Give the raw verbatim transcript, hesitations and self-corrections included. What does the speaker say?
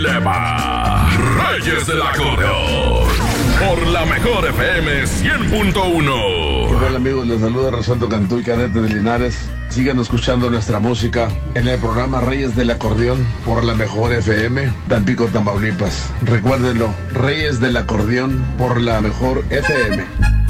Lema, Reyes del Acordeón, por la mejor F M cien punto uno. ¿Qué tal, amigos? Les saluda Rosaldo Cantú y Cadete de Linares. Sigan escuchando nuestra música en el programa Reyes del Acordeón por la mejor F M, Tampico, Tamaulipas. Recuérdenlo, Reyes del Acordeón por la mejor F M.